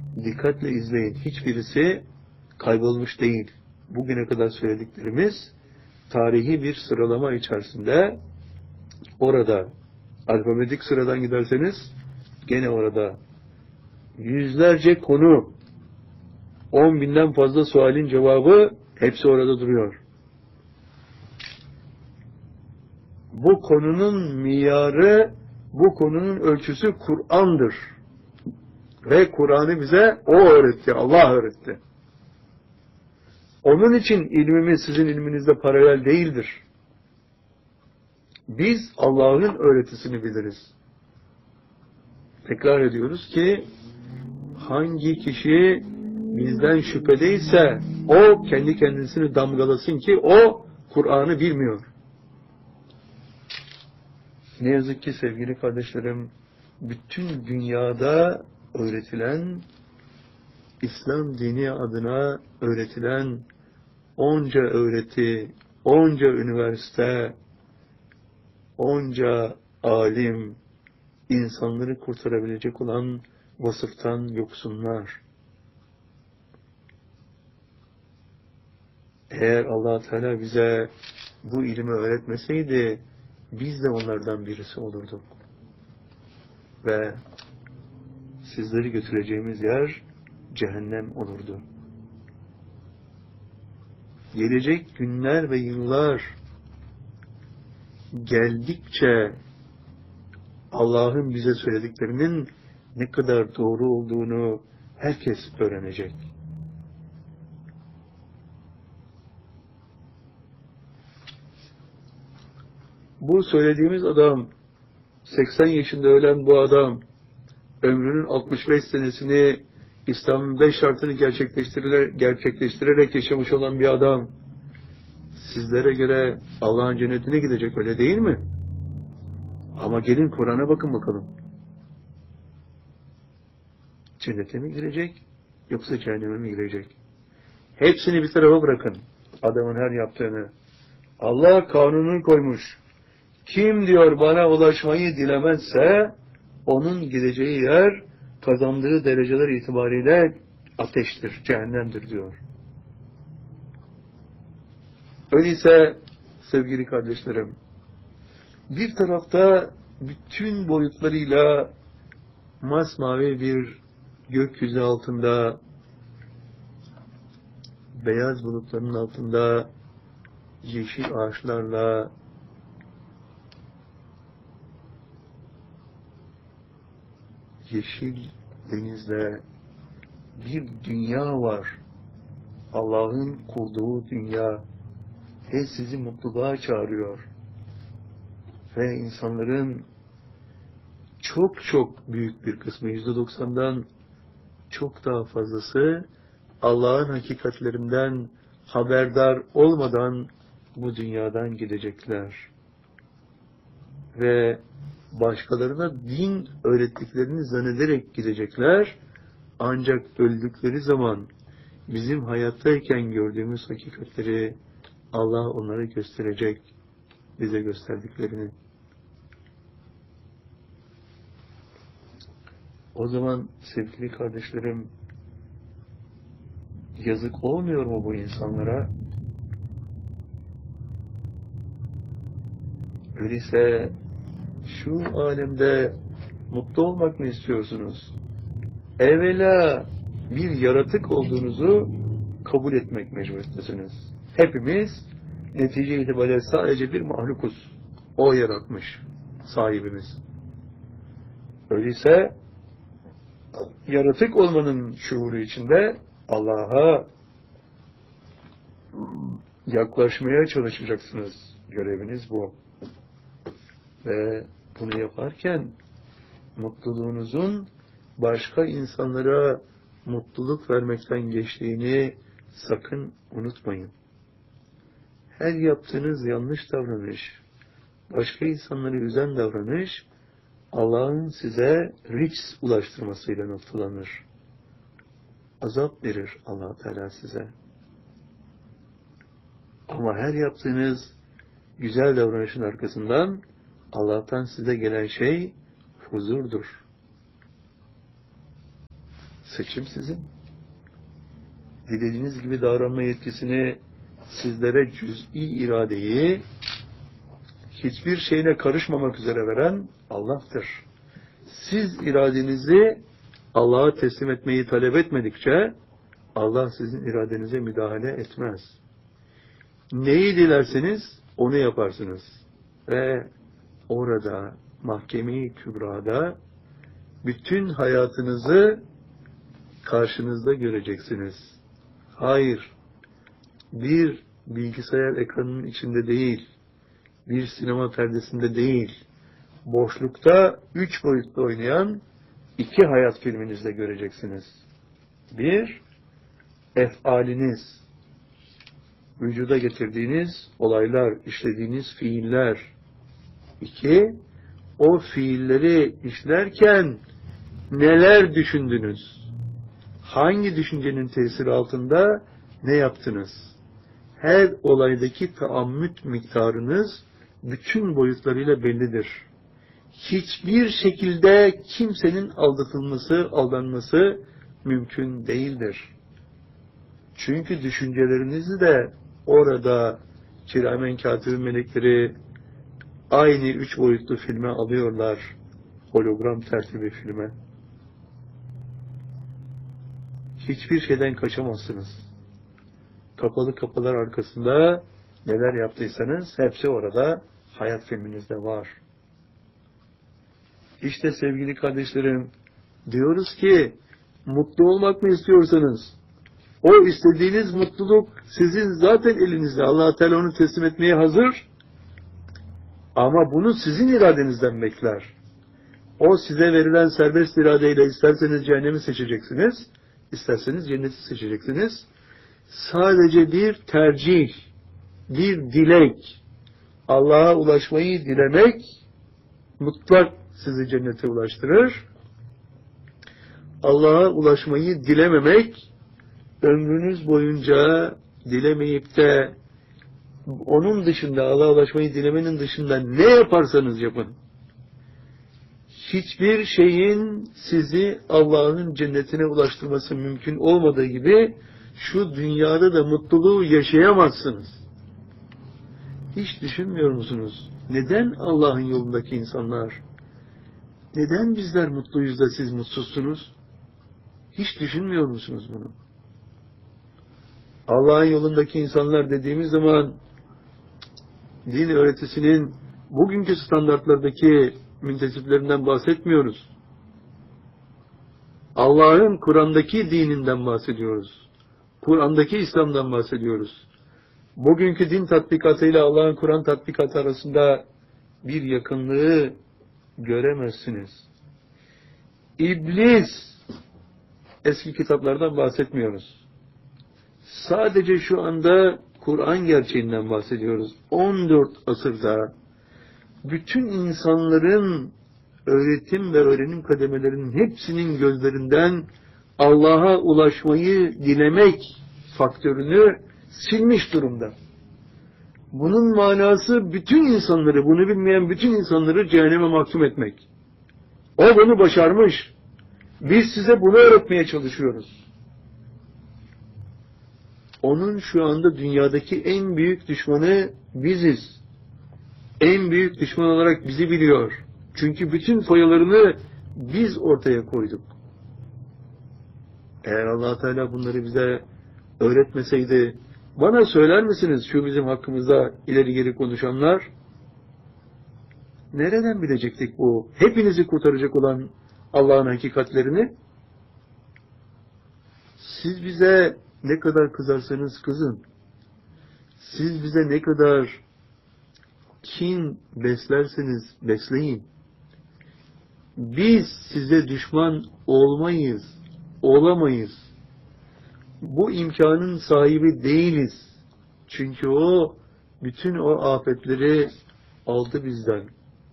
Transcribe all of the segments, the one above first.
dikkatle izleyin. Hiçbirisi kaybolmuş değil. Bugüne kadar söylediklerimiz tarihi bir sıralama içerisinde, orada alfabetik sıradan giderseniz gene orada yüzlerce konu, 10.000'den fazla sualin cevabı hepsi orada duruyor. Bu konunun miyarı, bu konunun ölçüsü Kur'an'dır. Ve Kur'an'ı bize O öğretti, Allah öğretti. Onun için ilmimiz sizin ilminizle paralel değildir. Biz Allah'ın öğretisini biliriz. Tekrar ediyoruz ki hangi kişi bizden şüphedeyse o kendi kendisini damgalasın ki o Kur'an'ı bilmiyor. Ne yazık ki sevgili kardeşlerim, bütün dünyada öğretilen, İslam dini adına öğretilen onca öğreti, onca üniversite, onca alim, insanları kurtarabilecek olan vasıftan yoksunlar. Eğer Allah Teala bize bu ilmi öğretmeseydi, biz de onlardan birisi olurduk. Ve sizleri götüreceğimiz yer cehennem olurdu. Gelecek günler ve yıllar geldikçe Allah'ın bize söylediklerinin ne kadar doğru olduğunu herkes öğrenecek. Bu söylediğimiz adam, 80 yaşında ölen bu adam, ömrünün 65 senesini İslam'ın 5 şartını gerçekleştirerek yaşamış olan bir adam, sizlere göre Allah'ın cennetine gidecek, öyle değil mi? Ama gelin Kur'an'a bakın bakalım. Cennete mi girecek, yoksa cehenneme mi girecek? Hepsini bir tarafa bırakın. Adamın her yaptığını. Allah kanununu koymuş. Kim diyor bana ulaşmayı dilemezse, onun gideceği yer, kazandığı dereceler itibariyle ateştir, cehennemdir diyor. Öyleyse sevgili kardeşlerim, bir tarafta bütün boyutlarıyla masmavi bir gökyüzü altında, beyaz bulutların altında, yeşil ağaçlarla, yeşil denizle bir dünya var. Allah'ın kurduğu dünya ve sizi mutluluğa çağırıyor. Ve insanların çok çok büyük bir kısmı, %90'dan çok daha fazlası Allah'ın hakikatlerinden haberdar olmadan bu dünyadan gidecekler. Ve başkalarına din öğrettiklerini zannederek gidecekler. Ancak öldükleri zaman bizim hayattayken gördüğümüz hakikatleri Allah onlara gösterecek, bize gösterdiklerini. O zaman sevgili kardeşlerim, yazık olmuyor mu bu insanlara? Öyleyse şu alemde mutlu olmak mı istiyorsunuz? Evvela bir yaratık olduğunuzu kabul etmek mecburiyetindesiniz. Hepimiz netice itibariyle sadece bir mahlukuz. O yaratmış sahibimiz. Öyleyse yaratık olmanın şuuru içinde Allah'a yaklaşmaya çalışacaksınız. Göreviniz bu. Ve bunu yaparken mutluluğunuzun başka insanlara mutluluk vermekten geçtiğini sakın unutmayın. Her yaptığınız yanlış davranış, başka insanları üzen davranış, Allah'ın size rics ulaştırmasıyla noktalanır. Azap verir Allah Teala size. Ama her yaptığınız güzel davranışın arkasından Allah'tan size gelen şey huzurdur. Seçim sizin. Dilediğiniz gibi davranma yetkisini, sizlere cüz'i iradeyi hiçbir şeyine karışmamak üzere veren Allah'tır. Siz iradenizi Allah'a teslim etmeyi talep etmedikçe Allah sizin iradenize müdahale etmez. Neyi dilerseniz onu yaparsınız. Ve orada mahkeme-i kübrada bütün hayatınızı karşınızda göreceksiniz. Hayır, bir bilgisayar ekranının içinde değil, bir sinema perdesinde değil, boşlukta 3 boyutlu oynayan 2 hayat filminizde göreceksiniz. Bir, efaliniz, vücuda getirdiğiniz olaylar, işlediğiniz fiiller. 2, o fiilleri işlerken neler düşündünüz? Hangi düşüncenin tesiri altında ne yaptınız? Her olaydaki taammüt miktarınız bütün boyutlarıyla bellidir. Hiçbir şekilde kimsenin aldatılması, aldanması mümkün değildir. Çünkü düşüncelerinizi de orada kiramen katibin melekleri aynı 3 boyutlu filme alıyorlar. Hologram tertibi filme. Hiçbir şeyden kaçamazsınız. Kapalı kapılar arkasında neler yaptıysanız hepsi orada hayat filminizde var. İşte sevgili kardeşlerim, diyoruz ki mutlu olmak mı istiyorsanız o istediğiniz mutluluk sizin zaten elinizde. Allah Teala onu teslim etmeye hazır. Ama bunu sizin iradenizden bekler. O size verilen serbest iradeyle isterseniz cehennemi seçeceksiniz, isterseniz cenneti seçeceksiniz. Sadece bir tercih, bir dilek, Allah'a ulaşmayı dilemek mutlak sizi cennete ulaştırır. Allah'a ulaşmayı dilememek, ömrünüz boyunca dilemeyip de onun dışında, Allah'a ulaşmayı dilemenin dışında ne yaparsanız yapın, hiçbir şeyin sizi Allah'ın cennetine ulaştırması mümkün olmadığı gibi şu dünyada da mutluluğu yaşayamazsınız. Hiç düşünmüyor musunuz? Neden Allah'ın yolundaki insanlar, neden bizler mutluyuz da siz mutsuzsunuz? Hiç düşünmüyor musunuz bunu? Allah'ın yolundaki insanlar dediğimiz zaman din öğretisinin bugünkü standartlardaki müntesiplerinden bahsetmiyoruz. Allah'ın Kur'an'daki dininden bahsediyoruz. Kur'an'daki İslam'dan bahsediyoruz. Bugünkü din tatbikatıyla Allah'ın Kur'an tatbikatı arasında bir yakınlığı göremezsiniz. İblis, eski kitaplardan bahsetmiyoruz. Sadece şu anda Kur'an gerçeğinden bahsediyoruz. 14 asırda bütün insanların öğretim ve öğrenim kademelerinin hepsinin gözlerinden Allah'a ulaşmayı dilemek faktörünü silmiş durumda. Bunun manası bütün insanları, bunu bilmeyen bütün insanları cehenneme mahkum etmek. O bunu başarmış. Biz size bunu öğretmeye çalışıyoruz. Onun şu anda dünyadaki en büyük düşmanı biziz. En büyük düşman olarak bizi biliyor. Çünkü bütün foyalarını biz ortaya koyduk. Eğer Allah Teala bunları bize öğretmeseydi, bana söyler misiniz şu bizim hakkımızda ileri geri konuşanlar? Nereden bilecektik bu hepinizi kurtaracak olan Allah'ın hakikatlerini? Siz bize ne kadar kızarsanız kızın, siz bize ne kadar kin beslerseniz besleyin, biz size düşman olmayız, olamayız. Bu imkanın sahibi değiliz. Çünkü o bütün o afetleri aldı bizden.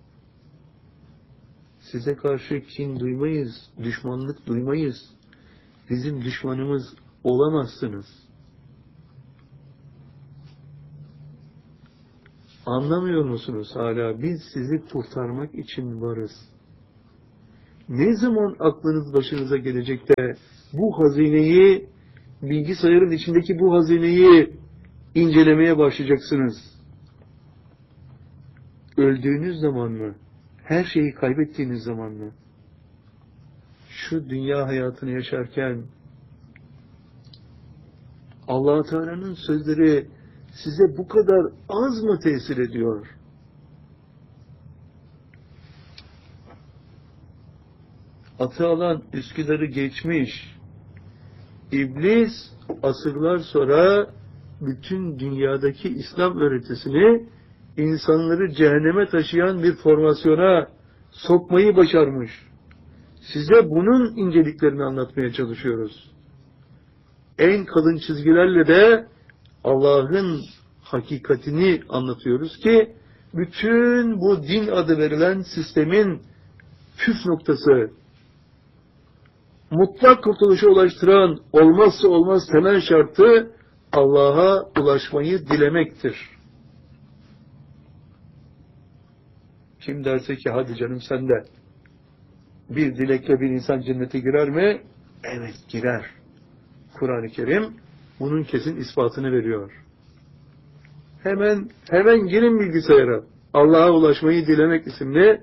Size karşı kin duymayız, düşmanlık duymayız. Bizim düşmanımız olamazsınız. Anlamıyor musunuz hala? Biz sizi kurtarmak için varız. Ne zaman aklınız başınıza gelecek de bu hazineyi, bilgisayarın içindeki bu hazineyi incelemeye başlayacaksınız? Öldüğünüz zaman mı? Her şeyi kaybettiğiniz zaman mı? Şu dünya hayatını yaşarken Allah Teala'nın sözleri size bu kadar az mı tesir ediyor? Atı alan Üsküdar'ı geçmiş. İblis asırlar sonra bütün dünyadaki İslam öğretisini insanları cehenneme taşıyan bir formasyona sokmayı başarmış. Size bunun inceliklerini anlatmaya çalışıyoruz. En kalın çizgilerle de Allah'ın hakikatini anlatıyoruz ki bütün bu din adı verilen sistemin püf noktası, mutlak kurtuluşa ulaştıran olmazsa olmaz temel şartı Allah'a ulaşmayı dilemektir. Kim derse ki hadi canım sen de bir dilekle bir insan cennete girer mi? Evet girer. Kur'an-ı Kerim bunun kesin ispatını veriyor. Hemen girin bilgisayara. Allah'a ulaşmayı dilemek isimli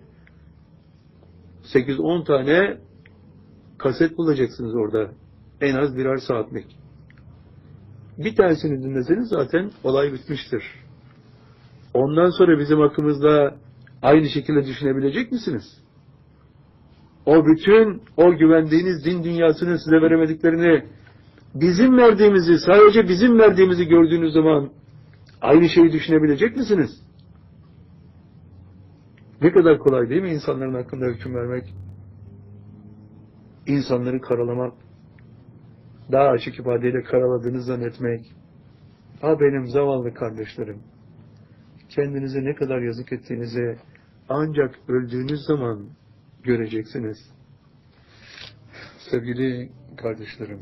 8-10 tane kaset bulacaksınız orada. En az birer saatlik. Bir tanesini dinleseniz zaten olay bitmiştir. Ondan sonra bizim hakkımızda aynı şekilde düşünebilecek misiniz? O bütün, o güvendiğiniz din dünyasının size veremediklerini, bizim verdiğimizi, sadece bizim verdiğimizi gördüğünüz zaman aynı şeyi düşünebilecek misiniz? Ne kadar kolay değil mi insanların hakkında hüküm vermek? İnsanları karalamak, daha açık ifadeyle karaladığını zannetmek. Ha benim zavallı kardeşlerim, kendinize ne kadar yazık ettiğinizi ancak öldüğünüz zaman göreceksiniz. Sevgili kardeşlerim,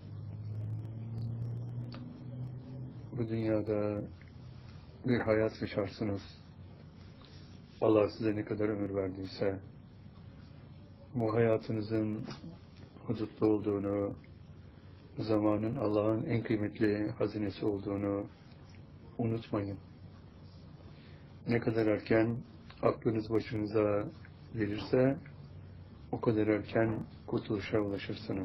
bu dünyada bir hayat yaşarsınız. Allah size ne kadar ömür verdiyse, bu hayatınızın hudutlu olduğunu, zamanın Allah'ın en kıymetli hazinesi olduğunu unutmayın. Ne kadar erken aklınız başınıza gelirse, o kadar erken kurtuluşa ulaşırsınız.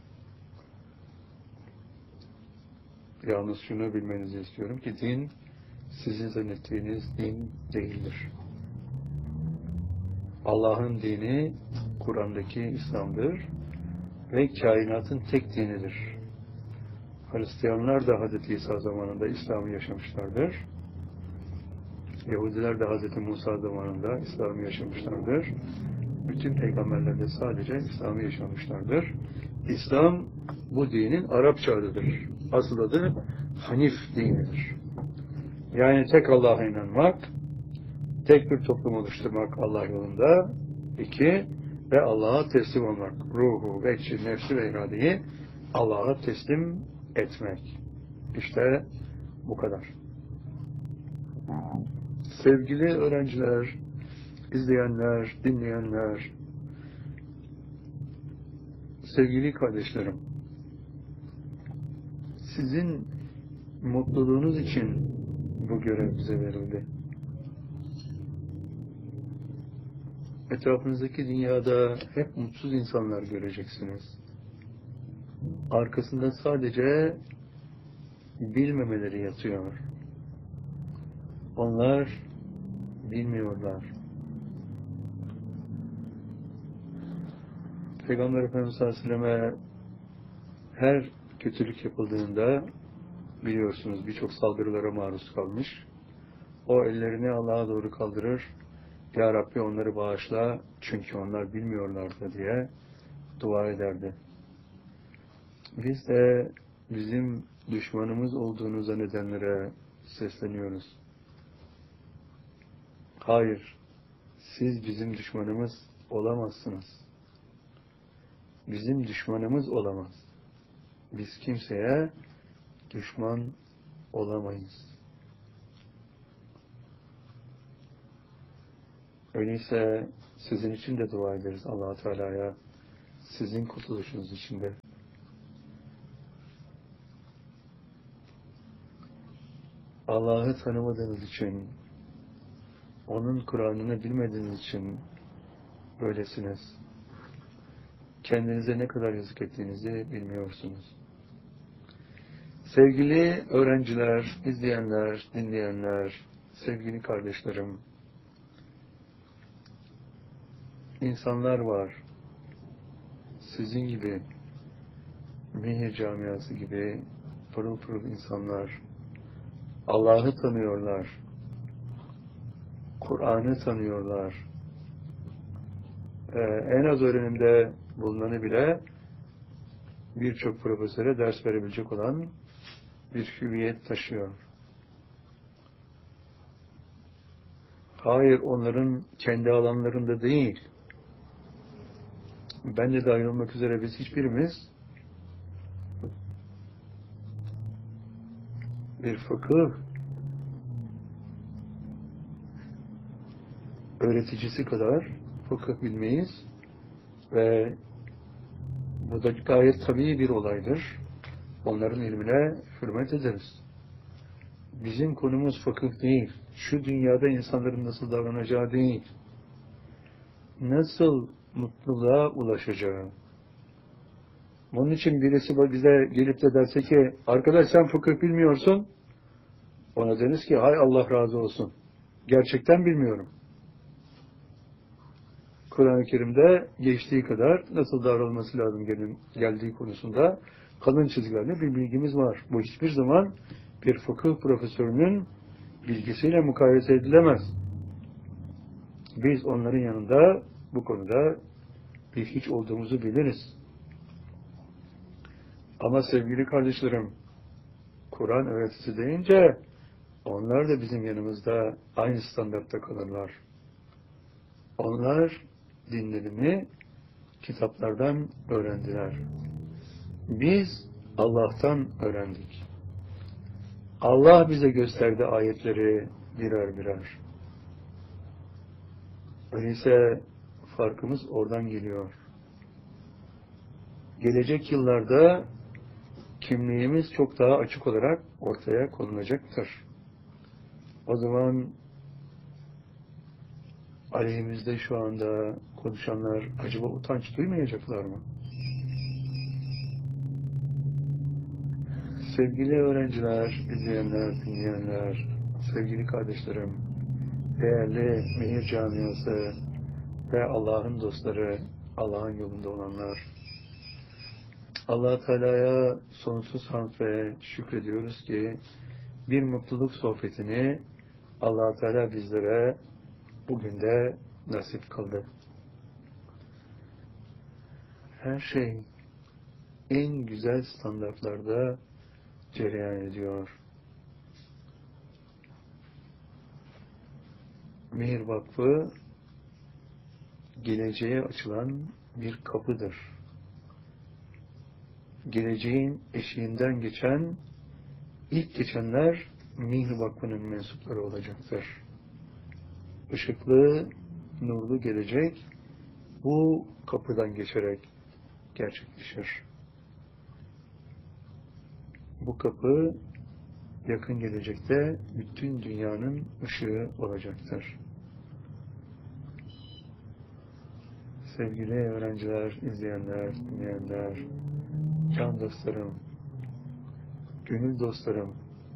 Yalnız şunu bilmenizi istiyorum ki din, sizin zannettiğiniz din değildir. Allah'ın dini, Kur'an'daki İslam'dır ve kainatın tek dinidir. Hristiyanlar da Hz. İsa zamanında İslam'ı yaşamışlardır. Yahudiler de Hz. Musa zamanında İslam'ı yaşamışlardır. Bütün peygamberler de sadece İslam'ı yaşamışlardır. İslam bu dinin Arapça adıdır. Asıl adı Hanif dinidir. Yani tek Allah'a inanmak, tek bir toplum oluşturmak Allah yolunda. 2, ve Allah'a teslim olmak. Ruhu, vecci, nefsi ve iradeyi Allah'a teslim etmek. İşte bu kadar. Sevgili öğrenciler, izleyenler, dinleyenler, sevgili kardeşlerim, sizin mutluluğunuz için bu görev bize verildi. Etrafınızdaki dünyada hep mutsuz insanlar göreceksiniz. Arkasında sadece bilmemeleri yatıyor. Onlar bilmiyorlar. Peygamber Efendimiz sallallahu aleyhi ve selleme her kötülük yapıldığında biliyorsunuz birçok saldırılara maruz kalmış. O ellerini Allah'a doğru kaldırır. Ya Rabbi onları bağışla çünkü onlar bilmiyorlardı diye dua ederdi. Biz de bizim düşmanımız olduğunu zannedenlere sesleniyoruz. Hayır, siz bizim düşmanımız olamazsınız. Bizim düşmanımız olamaz. Biz kimseye düşman olamayız. Öyleyse Sizin için de dua ederiz Allah-u Teala'ya. Sizin kurtuluşunuz için de. Allah'ı tanımadığınız için, onun Kur'an'ını bilmediğiniz için böylesiniz. Kendinize ne kadar yazık ettiğinizi bilmiyorsunuz. Sevgili öğrenciler, izleyenler, dinleyenler, sevgili kardeşlerim, insanlar var, sizin gibi, Mihir camiası gibi pırıl pırıl insanlar, Allah'ı tanıyorlar, Kur'an'ı tanıyorlar, en az öğrenimde bulunanı bile birçok profesöre ders verebilecek olan bir hüviyet taşıyor. Hayır, onların kendi alanlarında değil. Ben de dahil olmak üzere biz hiçbirimiz bir fıkıh öğreticisi kadar fıkıh bilmeyiz ve bu da gayet tabii bir olaydır. Onların ilmine hürmet ederiz. Bizim konumuz fıkıh değil. Şu dünyada insanların nasıl davranacağı değil. Nasıl mutluluğa ulaşacağı. Bunun için birisi bize gelip de derse ki, arkadaş sen fıkıh bilmiyorsun. Ona deriz ki, hay Allah razı olsun. Gerçekten bilmiyorum. Kur'an-ı Kerim'de geçtiği kadar nasıl davranılması lazım geldiği konusunda kalın çizgilerle bir bilgimiz var. Bu hiçbir zaman bir fıkıh profesörünün bilgisiyle mukayese edilemez. Biz onların yanında bu konuda bir hiç olduğumuzu biliriz. Ama sevgili kardeşlerim, Kur'an öğretisi deyince onlar da bizim yanımızda aynı standartta kalırlar. Onlar dinlerini kitaplardan öğrendiler. Biz Allah'tan öğrendik. Allah bize gösterdi ayetleri birer birer. Öyleyse farkımız oradan geliyor. Gelecek yıllarda kimliğimiz çok daha açık olarak ortaya konulacaktır. O zaman aleyhimizde şu anda konuşanlar acaba utanç duymayacaklar mı? Sevgili öğrenciler, izleyenler, dinleyenler, sevgili kardeşlerim, değerli Mihir Camiası ve Allah'ın dostları, Allah'ın yolunda olanlar, Allah-u Teala'ya sonsuz hamd ve şükrediyoruz ki bir mutluluk sohbetini Allah-u Teala bizlere bugün de nasip kıldı. Her şey en güzel standartlarda cereyan ediyor. Mihir Vakfı geleceğe açılan bir kapıdır. Geleceğin eşiğinden geçen, ilk geçenler Mihir Vakfı'nın mensupları olacaktır. Işıklı, nurlu gelecek bu kapıdan geçerek gerçekleşir. Bu kapı yakın gelecekte bütün dünyanın ışığı olacaktır. Sevgili öğrenciler, izleyenler, dinleyenler, can dostlarım, gönül dostlarım,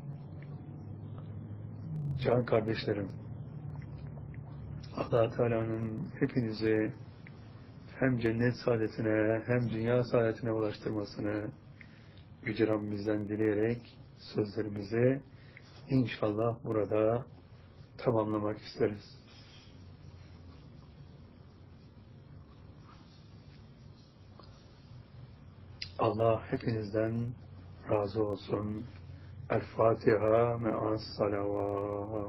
can kardeşlerim, Allah-u Teala'nın hepinizi hem cennet saadetine hem dünya saadetine ulaştırmasını Yüce Rabbimizden dileyerek sözlerimizi inşallah burada tamamlamak isteriz. Allah hepinizden razı olsun. El Fatiha me'as salavat.